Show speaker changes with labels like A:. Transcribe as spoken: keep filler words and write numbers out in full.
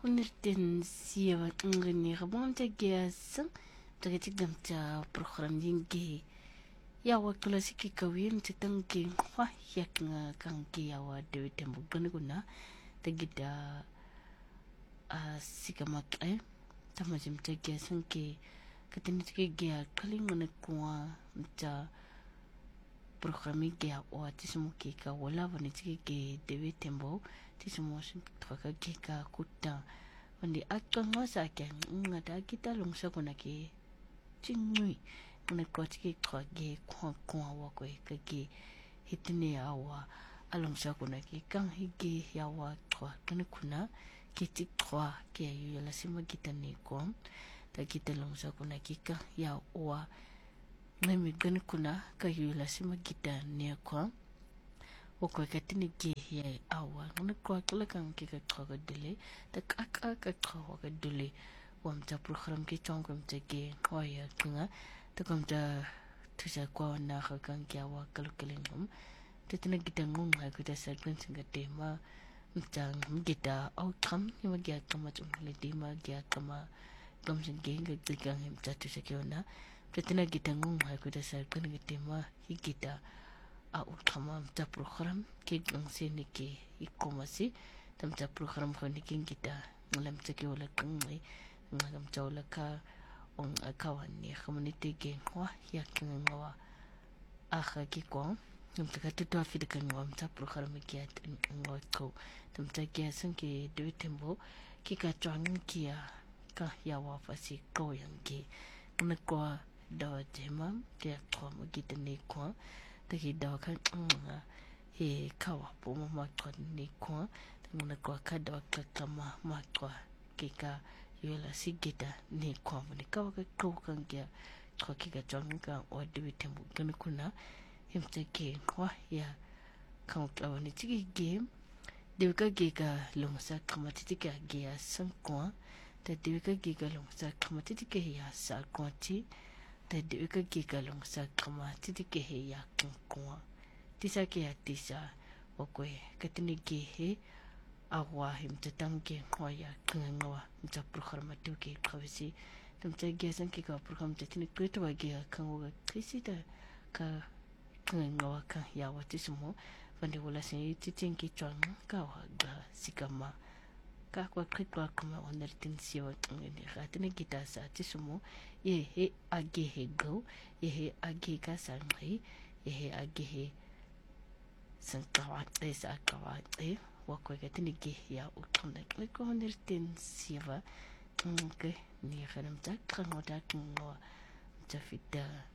A: honderdtien zevenennegentig mamjageasan tagatikdamta program yingi yawa klasiki kawin titangi wa yaknga kangi yawa dewi tembugani guna tagida sikamak eh tamajim tageasan ke katinitike gea kalingone kwa ta programi gea o tismo ke ka wala vanitike ke dewi tembo tismo twaka ke ka kuta wandi akanga sake ngada kita lungsa kuna ke chingui kuna kwa tike kwa ge kwa kwa wakwe ka ge hitine awa alungsa kuna ke kang hige yawa kwa kana kuna ke tikwa ke yu la sima kita ne kwa ta kita lungsa kuna ke ka ya oa nami gani kuna ka yu la sima kita ne kwa wakwe katini ge ya awa ngana kwa kala kang ke ka kwa dile ta ka ka kwa ka dile wamta program ke chong mta ge kwa ya kinga ta kamta tusa kwa na ka kang ke awa kalukelingum tetina kita ngunga kita sa singa tema mta kita outcome yuma gya kama chungli tema gya kama kamsin genga tigang mta tusa kiona tetina kita ngunga kita sa singa tema higita outcome mta program ke gangse ni ke ikomasi tamta program ko ni kita ngalam tsaki wala kangai ngam chawla ka ong akawan ni community ge wa yakanga ngawa akha ki ko tamta tuto afidikan ngam ta program ki at ngo ko tamta ge san ke de tembo ki ka chang ki ya ka ya wa fasi ko yang ki na ko do jema ke ko mo ki ne ko ta ki do ka he ka wa po mo ma ko ni ko na ko ka do ka kama ma ko ki ka yola sigita ni ko ni ka ka ko kan ge ko ki ka chang ka o de tembo kan kuna himte ke wa ya kan ka ni tigi game de ka ge ka longsa kama tigi ka ge ya san ko ta de ka ge ka longsa kama tigi ke ya sa ko ti ta de ka ge ka longsa kama tigi ke ya kan ko tisa ke ya tisa o ko ka tini ge he awa himte tangi ko ya kan ngawa mta program tu ke kawisi tamta ge san ke ka program te tini ko to ge kan o kisi ta ka ngawa ka ya wati sumo vande wala se titin ki chang ka wa ga sikama ka kwa krikwa kuma onertin siwa ngene gatine kita sa tisumo ye he age he go ye he age ka sangai ye he age he sankawa esa kawa e wa kwa gatine ge ya utonda ko onertin siwa ngke ni khanam tak kan oda ngo tafita